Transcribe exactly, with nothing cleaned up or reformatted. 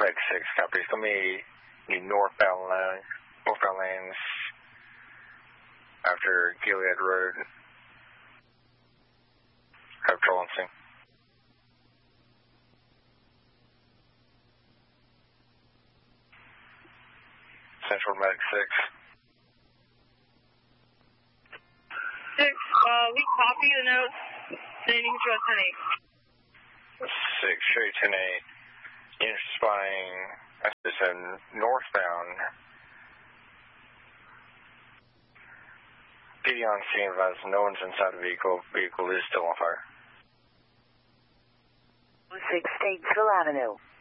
Med six, copy. It's going to be the northbound lane, northbound lanes after Gilead Road. Have control on scene. Central Medic six. six, uh, we copy the notes. Standing control ten eight. six, show you ten eight. Unit spying, that's a northbound. P D on scene advise no one's inside the vehicle. Vehicle is still on fire. six, Statesville Avenue.